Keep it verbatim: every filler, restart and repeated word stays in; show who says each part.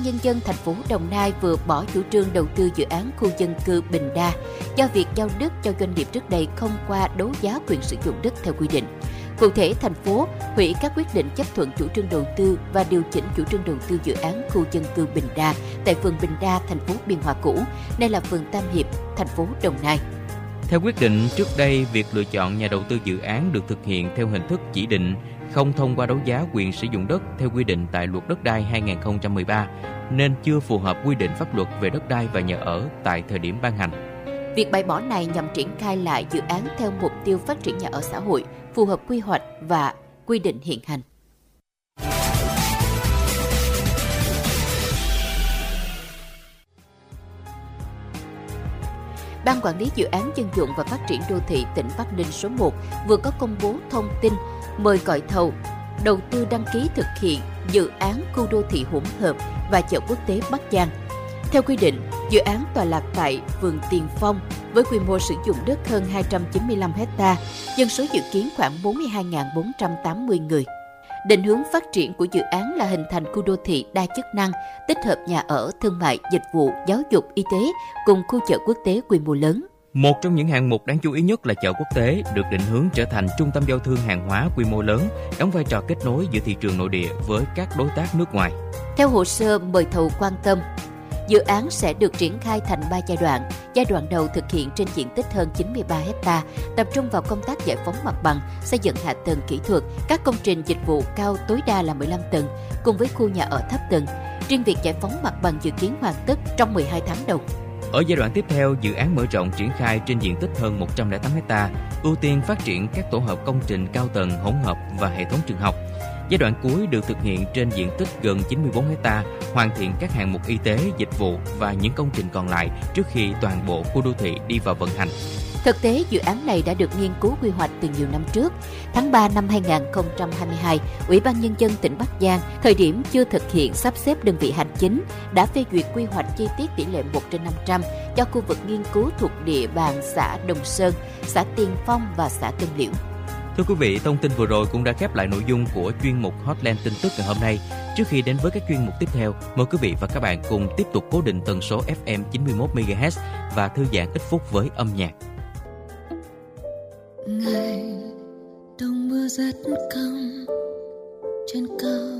Speaker 1: Nhân dân thành phố Đồng Nai vừa bỏ chủ trương đầu tư dự án khu dân cư Bình Đa do việc giao đất cho doanh nghiệp trước đây không qua đấu giá quyền sử dụng đất theo quy định. Cụ thể, thành phố hủy các quyết định chấp thuận chủ trương đầu tư và điều chỉnh chủ trương đầu tư dự án khu dân cư Bình Đa tại phường Bình Đa, thành phố Biên Hòa cũ, nay là phường Tam Hiệp, thành phố Đồng Nai.
Speaker 2: Theo quyết định, trước đây việc lựa chọn nhà đầu tư dự án được thực hiện theo hình thức chỉ định, không thông qua đấu giá quyền sử dụng đất theo quy định tại Luật Đất đai hai không một ba, nên chưa phù hợp quy định pháp luật về đất đai và nhà ở tại thời điểm ban hành.
Speaker 1: Việc bãi bỏ này nhằm triển khai lại dự án theo mục tiêu phát triển nhà ở xã hội, phù hợp quy hoạch và quy định hiện hành. Ban Quản lý Dự án Dân dụng và Phát triển Đô thị tỉnh Bắc Ninh số một vừa có công bố thông tin mời gọi thầu đầu tư đăng ký thực hiện dự án khu đô thị hỗn hợp và chợ quốc tế Bắc Giang. Theo quy định, dự án tọa lạc tại phường Tiền Phong với quy mô sử dụng đất hơn hai trăm chín mươi lăm héc-ta, dân số dự kiến khoảng bốn mươi hai nghìn bốn trăm tám mươi người. Định hướng phát triển của dự án là hình thành khu đô thị đa chức năng, tích hợp nhà ở, thương mại, dịch vụ, giáo dục, y tế cùng khu chợ quốc tế quy mô lớn.
Speaker 2: Một trong những hạng mục đáng chú ý nhất là chợ quốc tế, được định hướng trở thành trung tâm giao thương hàng hóa quy mô lớn, đóng vai trò kết nối giữa thị trường nội địa với các đối tác nước ngoài.
Speaker 1: Theo hồ sơ mời thầu quan tâm, dự án sẽ được triển khai thành ba giai đoạn. Giai đoạn đầu thực hiện trên diện tích hơn chín mươi ba héc-ta, tập trung vào công tác giải phóng mặt bằng, xây dựng hạ tầng kỹ thuật, các công trình dịch vụ cao tối đa là mười lăm tầng, cùng với khu nhà ở thấp tầng. Riêng việc giải phóng mặt bằng dự kiến hoàn tất trong mười hai tháng đầu.
Speaker 2: Ở giai đoạn tiếp theo, dự án mở rộng triển khai trên diện tích hơn một trăm lẻ tám héc-ta, ưu tiên phát triển các tổ hợp công trình cao tầng hỗn hợp và hệ thống trường học. Giai đoạn cuối được thực hiện trên diện tích gần chín mươi bốn héc-ta, hoàn thiện các hạng mục y tế, dịch vụ và những công trình còn lại trước khi toàn bộ khu đô thị đi vào vận hành.
Speaker 1: Thực tế, dự án này đã được nghiên cứu quy hoạch từ nhiều năm trước. Tháng ba năm hai không hai hai, Ủy ban Nhân dân tỉnh Bắc Giang, thời điểm chưa thực hiện sắp xếp đơn vị hành chính, đã phê duyệt quy hoạch chi tiết tỷ lệ một trên năm trăm cho khu vực nghiên cứu thuộc địa bàn xã Đồng Sơn, xã Tiền Phong và xã Tân Liễu.
Speaker 2: Thưa quý vị, thông tin vừa rồi cũng đã khép lại nội dung của chuyên mục Hotline tin tức ngày hôm nay. Trước khi đến với các chuyên mục tiếp theo, mời quý vị và các bạn cùng tiếp tục cố định tần số ép em chín mươi mốt mê ga héc và thư giãn ít phút với âm nhạc.
Speaker 3: Ngày đông mưa rất căm trên cao.